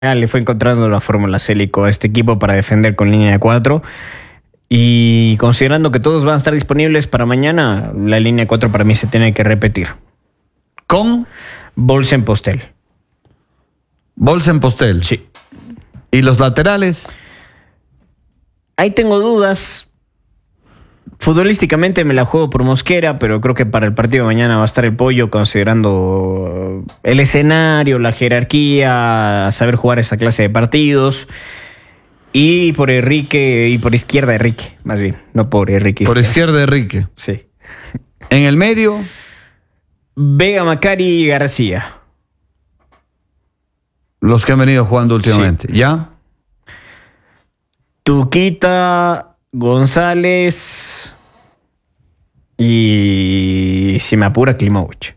le fue encontrando la fórmula Célico a este equipo para defender con línea de 4. Y considerando que todos van a estar disponibles para mañana, la línea de 4 para mí se tiene que repetir. ¿Con? Bolsen Postel. Bolsen Postel. Sí. ¿Y los laterales? Ahí tengo dudas. Futbolísticamente me la juego por Mosquera, pero creo que para el partido de mañana va a estar el Pollo, considerando el escenario, la jerarquía, saber jugar esa clase de partidos. Y por Enrique, y por izquierda Enrique, más bien, no por Enrique. Por izquierda Enrique. Sí. En el medio, Vega, Macari y García. los que han venido jugando últimamente. Sí. ¿Ya? Tuquita, González y, si me apura, Klimovic.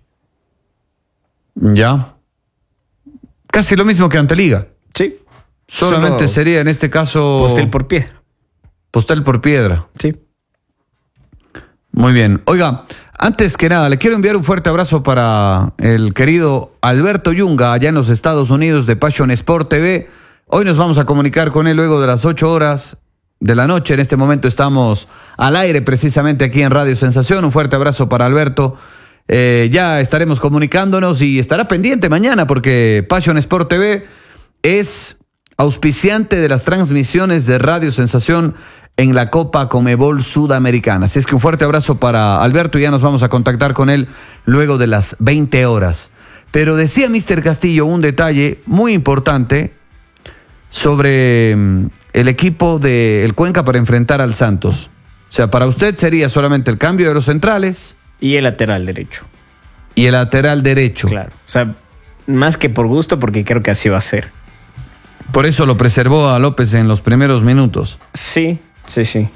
¿Ya? Casi lo mismo que ante Liga. Sí. Solamente Solo sería en este caso... Postel por piedra. Postel por piedra. Sí. Muy bien. Oiga, antes que nada, le quiero enviar un fuerte abrazo para el querido Alberto Yunga, allá en los Estados Unidos, de Passion Sport TV. Hoy nos vamos a comunicar con él luego de las 8 horas de la noche. En este momento estamos al aire precisamente aquí en Radio Sensación. Un fuerte abrazo para Alberto. Ya estaremos comunicándonos y estará pendiente mañana porque Passion Sport TV es auspiciante de las transmisiones de Radio Sensación en la Copa Conmebol Sudamericana. Así es que un fuerte abrazo para Alberto y ya nos vamos a contactar con él luego de las 20 horas. Pero decía Mr. Castillo un detalle muy importante sobre el equipo del Cuenca para enfrentar al Santos. O sea, para usted sería solamente el cambio de los centrales. Y el lateral derecho. Y el lateral derecho. Claro. O sea, más que por gusto, porque creo que así va a ser. Por eso lo preservó a López en los primeros minutos. Sí, sí, sí.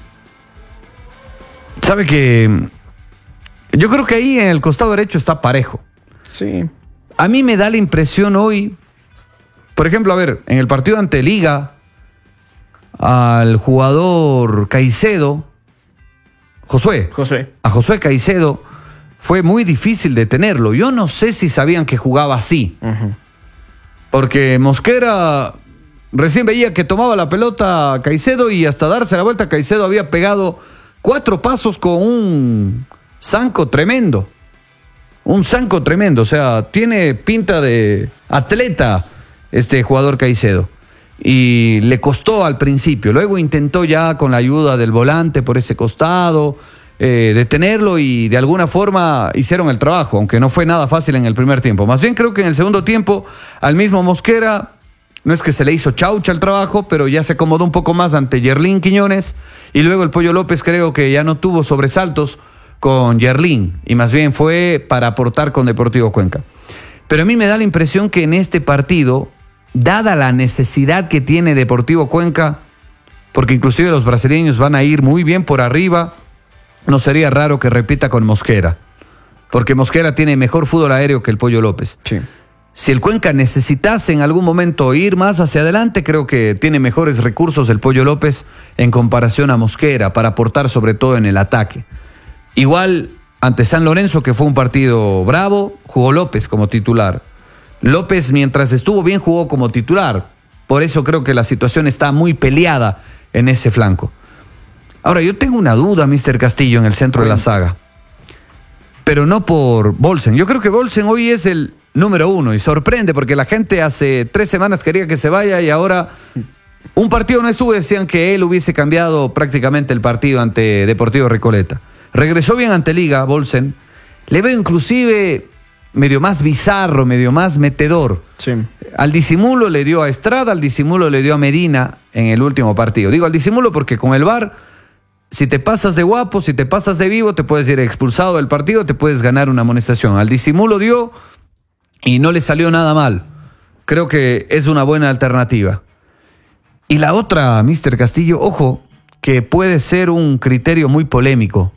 Sabe que yo creo que ahí en el costado derecho está parejo. Sí. A mí me da la impresión hoy, por ejemplo, a ver, en el partido ante Liga, al jugador Caicedo, a Josué Caicedo, fue muy difícil detenerlo. Yo no sé si sabían que jugaba así. Uh-huh. Porque Mosquera recién veía que tomaba la pelota Caicedo y hasta darse la vuelta Caicedo había pegado 4 pasos con un zanco tremendo. Un zanco tremendo. O sea, tiene pinta de atleta este jugador Caicedo. Y le costó al principio. Luego intentó ya con la ayuda del volante por ese costado detenerlo y de alguna forma hicieron el trabajo, aunque no fue nada fácil en el primer tiempo. Más bien creo que en el segundo tiempo al mismo Mosquera no es que se le hizo chaucha el trabajo, pero ya se acomodó un poco más ante Yerlín Quiñones y luego el Pollo López creo que ya no tuvo sobresaltos con Yerlín y más bien fue para aportar con Deportivo Cuenca. Pero a mí me da la impresión que en este partido, dada la necesidad que tiene Deportivo Cuenca, porque inclusive los brasileños van a ir muy bien por arriba, no sería raro que repita con Mosquera, porque Mosquera tiene mejor fútbol aéreo que el Pollo López. Sí. Si el Cuenca necesitase en algún momento ir más hacia adelante, creo que tiene mejores recursos el Pollo López en comparación a Mosquera para aportar sobre todo en el ataque. Igual ante San Lorenzo, que fue un partido bravo, jugó López como titular. López, mientras estuvo bien, jugó como titular. Por eso creo que la situación está muy peleada en ese flanco. Ahora, yo tengo una duda, Mr. Castillo, en el centro de la saga. Pero no por Bolsen. Yo creo que Bolsen hoy es el número 1 y sorprende porque la gente hace 3 semanas quería que se vaya y ahora un partido no estuvo. Decían que él hubiese cambiado prácticamente el partido ante Deportivo Recoleta. Regresó bien ante Liga, Bolsen. Le veo inclusive medio más bizarro, medio más metedor. Sí. Al disimulo le dio a Estrada, al disimulo le dio a Medina en el último partido. Digo al disimulo porque con el VAR, si te pasas de guapo, si te pasas de vivo, te puedes ir expulsado del partido, te puedes ganar una amonestación. Al disimulo dio y no le salió nada mal. Creo que es una buena alternativa. Y la otra, Mr. Castillo, ojo, que puede ser un criterio muy polémico.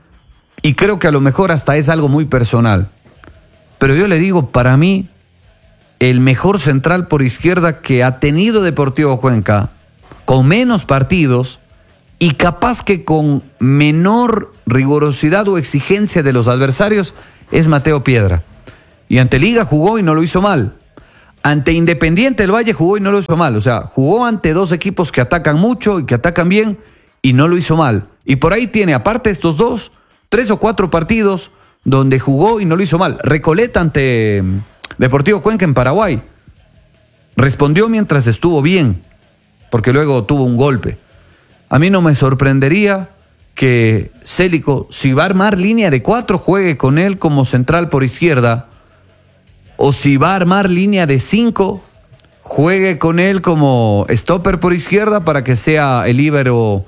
Y creo que a lo mejor hasta es algo muy personal. Pero yo le digo, para mí, el mejor central por izquierda que ha tenido Deportivo Cuenca, con menos partidos y capaz que con menor rigurosidad o exigencia de los adversarios, es Mateo Piedra. Y ante Liga jugó y no lo hizo mal. Ante Independiente del Valle jugó y no lo hizo mal. O sea, jugó ante dos equipos que atacan mucho y que atacan bien y no lo hizo mal. Y por ahí tiene, aparte de estos dos, 3 o 4 partidos donde jugó y no lo hizo mal. Recoleta ante Deportivo Cuenca en Paraguay. Respondió mientras estuvo bien, porque luego tuvo un golpe. A mí no me sorprendería que Célico, si va a armar línea de 4, juegue con él como central por izquierda, o si va a armar línea de 5, juegue con él como stopper por izquierda para que sea el líbero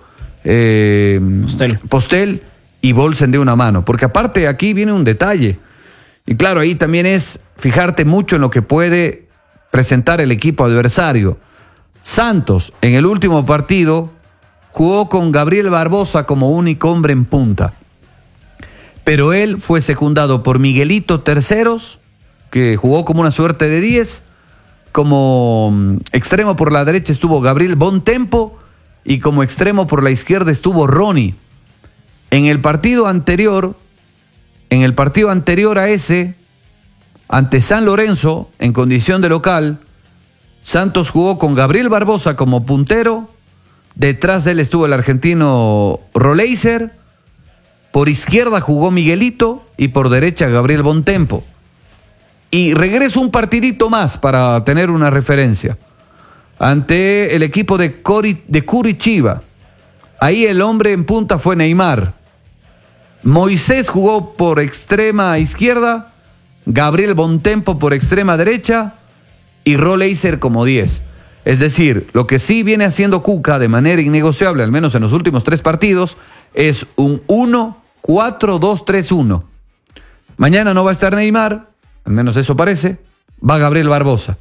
Postel y Bolsen de una mano. Porque aparte aquí viene un detalle. Y claro, ahí también es fijarte mucho en lo que puede presentar el equipo adversario. Santos, en el último partido, jugó con Gabriel Barbosa como único hombre en punta. Pero él fue secundado por Miguelito Terceros, que jugó como una suerte de 10. Como extremo por la derecha estuvo Gabriel Bontempo y como extremo por la izquierda estuvo Ronnie. En el partido anterior a ese, ante San Lorenzo, en condición de local, Santos jugó con Gabriel Barbosa como puntero. Detrás de él estuvo el argentino Roleiser. Por izquierda jugó Miguelito y por derecha Gabriel Bontempo. Y regreso un partidito más para tener una referencia. Ante el equipo de Curitiba. Ahí el hombre en punta fue Neymar. Moisés jugó por extrema izquierda, Gabriel Bontempo por extrema derecha y Roleiser como 10. Es decir, lo que sí viene haciendo Cuca de manera innegociable, al menos en los últimos 3 partidos, es un 1-4-2-3-1. Mañana no va a estar Neymar, al menos eso parece, va Gabriel Barbosa.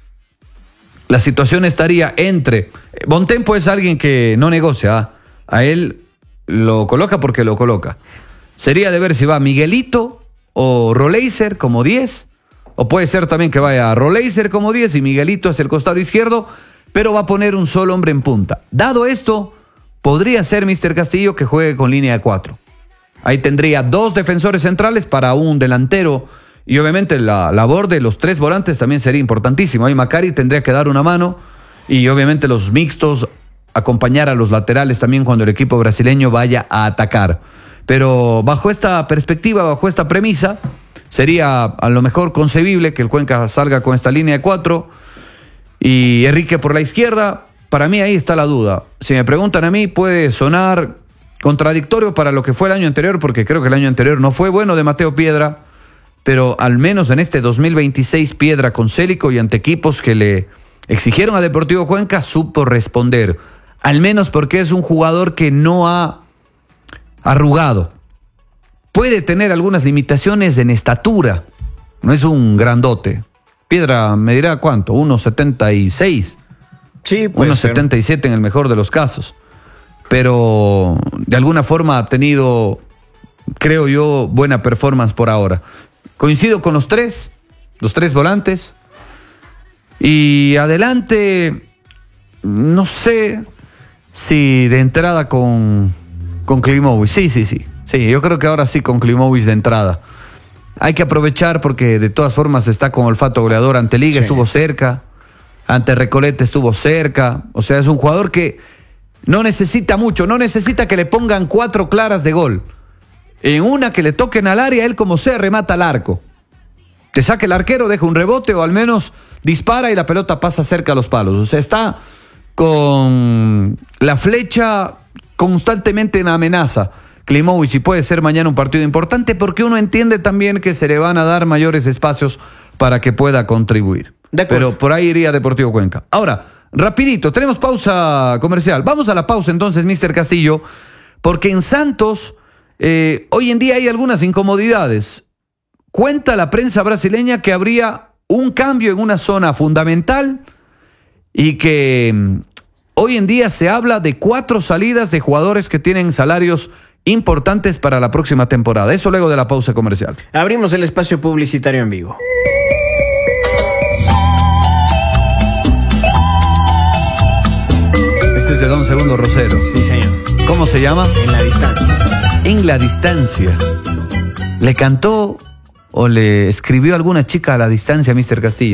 La situación estaría entre... Bontempo es alguien que no negocia, a él lo coloca porque lo coloca. Sería de ver si va Miguelito o Roleiser como 10, o puede ser también que vaya Roleiser como 10 y Miguelito hacia el costado izquierdo, pero va a poner un solo hombre en punta. Dado esto, podría ser Mr. Castillo que juegue con línea de 4. Ahí tendría 2 defensores centrales para un delantero, y obviamente la labor de los 3 volantes también sería importantísima. Ahí Macari tendría que dar una mano, y obviamente los mixtos acompañar a los laterales también cuando el equipo brasileño vaya a atacar. Pero bajo esta perspectiva, bajo esta premisa, sería a lo mejor concebible que el Cuenca salga con esta línea de 4 y Enrique por la izquierda. Para mí ahí está la duda. Si me preguntan a mí, puede sonar contradictorio para lo que fue el año anterior, porque creo que el año anterior no fue bueno de Mateo Piedra, pero al menos en este 2026 Piedra con Célico y ante equipos que le exigieron a Deportivo Cuenca supo responder. Al menos porque es un jugador que no ha arrugado. Puede tener algunas limitaciones en estatura. No es un grandote. Piedra me dirá cuánto, 1.76. Sí, puede 1.77 en el mejor de los casos. Pero de alguna forma ha tenido, creo yo, buena performance por ahora. Coincido con los tres volantes. Y adelante, no sé si de entrada con Klimovic. Sí, yo creo que ahora sí con Klimovic de entrada. Hay que aprovechar porque de todas formas está con olfato goleador. Ante Liga estuvo cerca, ante Recoleta estuvo cerca. O sea, es un jugador que no necesita mucho, no necesita que le pongan 4 claras de gol. En una que le toquen al área, él como sea remata al arco. Te saca el arquero, deja un rebote o al menos dispara y la pelota pasa cerca a los palos. O sea, está con la flecha constantemente en amenaza Klimovic, y puede ser mañana un partido importante porque uno entiende también que se le van a dar mayores espacios para que pueda contribuir. Pero por ahí iría Deportivo Cuenca. Ahora, rapidito, tenemos pausa comercial. Vamos a la pausa entonces, Mr. Castillo, porque en Santos hoy en día hay algunas incomodidades. Cuenta la prensa brasileña que habría un cambio en una zona fundamental y que hoy en día se habla de 4 salidas de jugadores que tienen salarios importantes para la próxima temporada. Eso luego de la pausa comercial. Abrimos el espacio publicitario en vivo. Este es de Don Segundo Rosero. Sí, señor. ¿Cómo se llama? En la distancia. En la distancia. ¿Le cantó o le escribió alguna chica a la distancia, Mr. Castillo?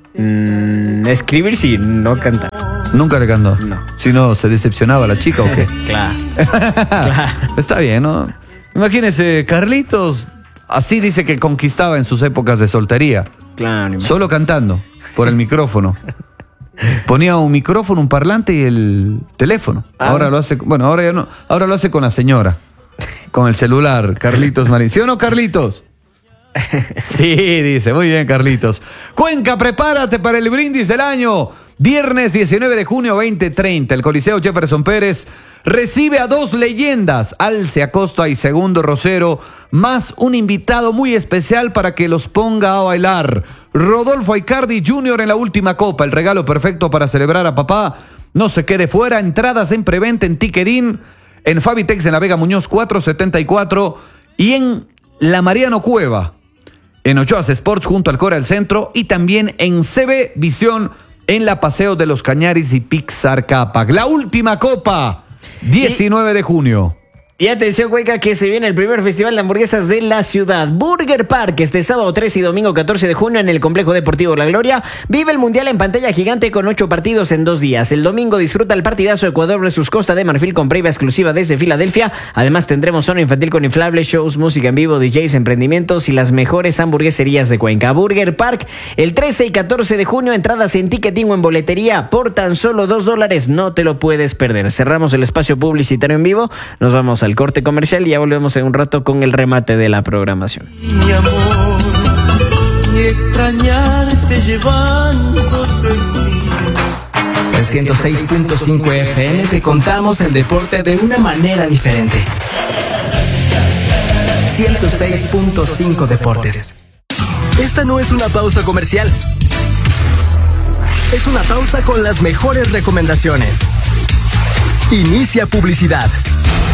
Escribir sí, no cantar. Nunca le cantó. No. Si no, ¿se decepcionaba la chica o qué? Claro. Está bien, ¿no? Imagínese, Carlitos, así dice que conquistaba en sus épocas de soltería. Claro. Solo cantando, por el micrófono. Ponía un micrófono, un parlante y el teléfono. Ahora lo hace, bueno, ahora ya no, ahora lo hace con la señora. Con el celular, Carlitos Marín. ¿Sí o no, Carlitos? Sí, dice, muy bien, Carlitos. Cuenca, prepárate para el brindis del año. Viernes 19 de junio 2030, el Coliseo Jefferson Pérez recibe a dos leyendas, Alce Acosta y Segundo Rosero, más un invitado muy especial para que los ponga a bailar. Rodolfo Aicardi Jr. en la última copa, el regalo perfecto para celebrar a papá. No se quede fuera, entradas en preventa en Ticketin, en Fabitex en la Vega Muñoz 474 y en la Mariano Cueva, en Ochoas Sports junto al Coral Centro y también en CB Visión en la Paseo de los Cañaris y Pixar Capac. La última copa, 19 de junio. Y atención, Cuenca, que se viene el primer festival de hamburguesas de la ciudad. Burger Park, este sábado 13 y domingo 14 de junio en el Complejo Deportivo La Gloria. Vive el Mundial en pantalla gigante con 8 partidos en 2 días. El domingo disfruta el partidazo Ecuador versus Costa de Marfil con previa exclusiva desde Filadelfia. Además tendremos zona infantil con inflables, shows, música en vivo, DJs, emprendimientos y las mejores hamburgueserías de Cuenca. Burger Park, el 13 y 14 de junio, entradas en Ticketin o en boletería por tan solo $2. No te lo puedes perder. Cerramos el espacio publicitario en vivo. Nos vamos al corte comercial y ya volvemos en un rato con el remate de la programación. Mi amor, y extrañarte llevándote en mí. En 106.5 FM te contamos el deporte de una manera diferente. 106.5 Deportes. Esta no es una pausa comercial. Es una pausa con las mejores recomendaciones. Inicia publicidad.